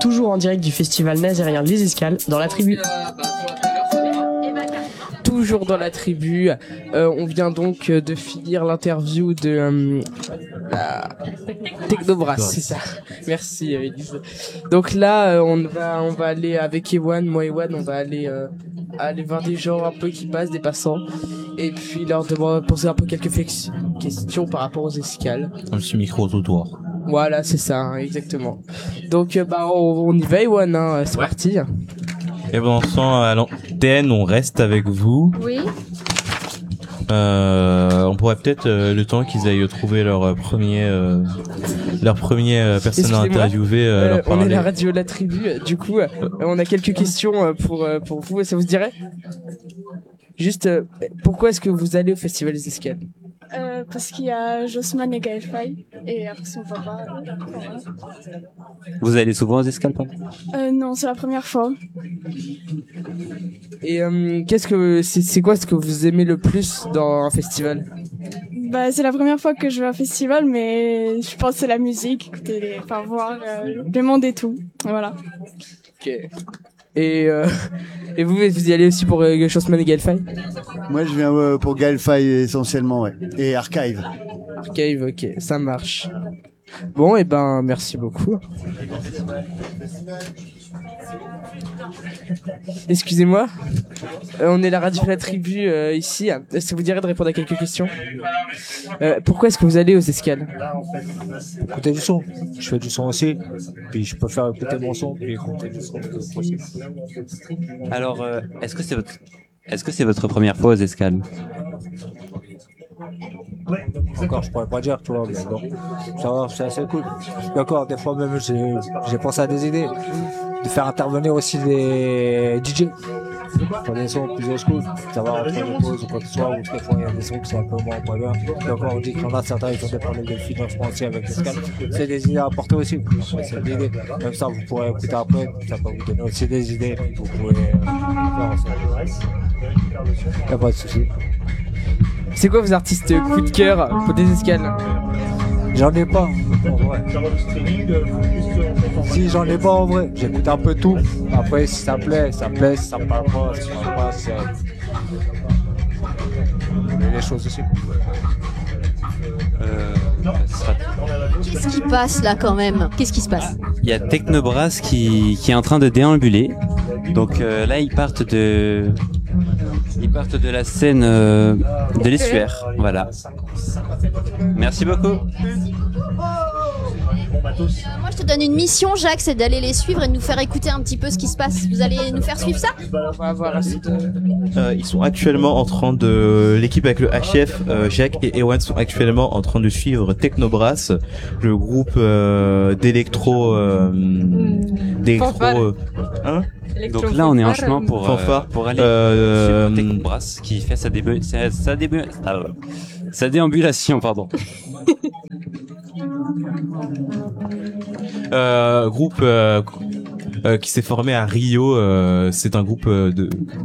toujours en direct du festival nazérien Les Escales dans la tribu. Toujours dans la tribu, on vient donc de finir l'interview de Technobrass, c'est ça. Merci Elise. Donc là, on va aller avec Ewan, moi et Ewan, on va aller voir des gens un peu qui passent, des passants, et puis leur demander poser un peu quelques questions par rapport aux escales. Un petit micro-trottoir. Voilà, c'est ça, hein, exactement. Donc on y va Ewan, hein, c'est parti. Et pendant ce temps, à l'antenne, on reste avec vous. Oui. On pourrait peut-être le temps qu'ils aillent trouver leur premier personne à interviewer. Leur on parler. est la radio La Tribu. Du coup, on a quelques questions pour vous. Ça vous dirait? Juste, pourquoi est-ce que vous allez au Festival des Escales? Parce qu'il y a Jossman et Gaël Faye, et après son papa. Voilà. Vous allez souvent aux escales, pardon? Non, c'est la première fois. Et c'est quoi ce que vous aimez le plus dans un festival? Bah, c'est la première fois que je vais à un festival, mais je pense que c'est la musique, voir le monde et tout. Voilà. Ok. Et vous y allez aussi pour Jossman et Gaël Faye? Moi, je viens pour Gaël Faye essentiellement, ouais. Et Archive. Archive, ok, ça marche. Bon, et ben, merci beaucoup. Excusez-moi, on est la radio de La Tribu ici. Est-ce que ça vous dirait de répondre à quelques questions? Pourquoi est-ce que vous allez aux escales? Écouter du son. Je fais du son aussi. Puis je peux faire écouter mon son puis écouter du son aussi. Alors, est-ce que c'est votre première fois aux escales? Encore, je pourrais pas dire, tu vois, mais bon, ça va, c'est assez cool. D'accord, des fois même, j'ai pensé à des idées. De faire intervenir aussi des DJ. Pour des sons plus school, savoir entre les pauses ou quoi que ce soit, ou des fois il y a des sons qui sont un peu moins bien. Et encore, on dit qu'il y en a certains, ils ont des problèmes de financement aussi avec l'escale. C'est des idées à apporter aussi. C'est des idées. Même ça, vous pourrez écouter après, ça peut vous donner aussi des idées, puis vous pouvez faire ensemble. Il n'y a pas de souci. C'est quoi vos artistes coup de cœur pour des escales? J'en ai pas, en vrai. Si, j'en ai pas en vrai. J'écoute un peu tout. Après, si ça plaît, ça plaît. Si ça me parle pas, si ça me parle pas, c'est... les choses aussi. Qu'est-ce qui passe là quand même? Qu'est-ce qui se passe? Il y a Technobrass qui est en train de déambuler. Donc là, ils partent de la scène de l'estuaire. Voilà. Merci beaucoup. Moi, je te donne une mission, Jacques, c'est d'aller les suivre et de nous faire écouter un petit peu ce qui se passe. Vous allez nous faire suivre ça? On va avoir assez de... Ils sont actuellement en train de... L'équipe avec le HF, Jacques et Ewan sont actuellement en train de suivre Technobrass, le groupe d'électro... hein? Donc là, on est en chemin pour aller suivre Technobrass qui fait sa déambulation, pardon. Groupe qui s'est formé à Rio, c'est un groupe de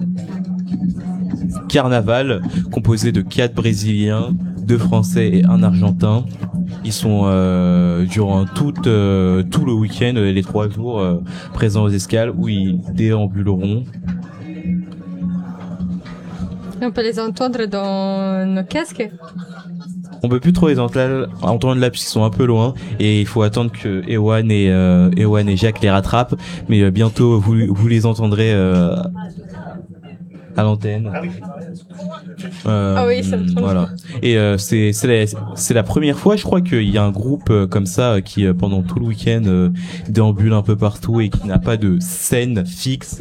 carnaval composé de 4 Brésiliens, 2 Français et 1 Argentin. Ils sont durant tout le week-end, les 3 jours présents aux escales où ils déambuleront. On peut les entendre dans nos casques. On peut plus trop les entendre là puisqu'ils sont un peu loin et il faut attendre que Ewan et Jacques les rattrapent, mais bientôt vous les entendrez à l'antenne. Oui, ça me trompe. Voilà. Et c'est la première fois, je crois, qu'il y a un groupe comme ça qui pendant tout le week-end déambule un peu partout et qui n'a pas de scène fixe.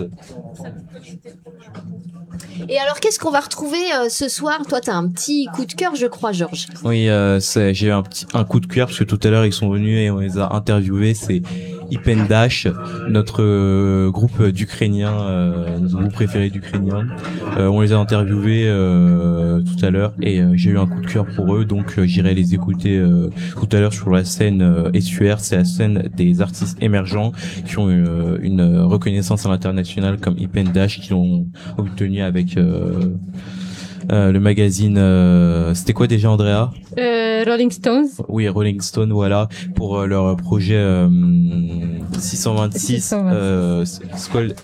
Et alors, qu'est-ce qu'on va retrouver ce soir? Toi, t'as un petit coup de cœur, je crois, Georges. Oui, j'ai un coup de cœur parce que tout à l'heure ils sont venus et on les a interviewés. C'est Ipendash, notre groupe d'Ukrainiens, notre groupe préféré d'Ukrainiens. On les a interviewés tout à l'heure et j'ai eu un coup de cœur pour eux, donc j'irai les écouter tout à l'heure sur la scène Essuaire. C'est la scène des artistes émergents qui ont une reconnaissance à l'international comme Ipendash, qui l'ont obtenu avec le magazine, c'était quoi déjà, Andrea? Rolling Stones. Oui, Rolling Stone, voilà, pour leur projet 626 Squall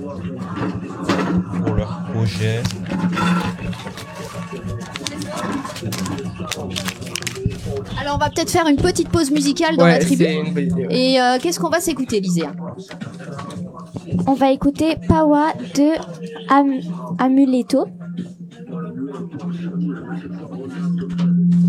pour leur projet. Alors on va peut-être faire une petite pause musicale dans la tribu. c'est une bonne idée. Et qu'est-ce qu'on va s'écouter, Lyséa? On va écouter Pawa de Amuleto.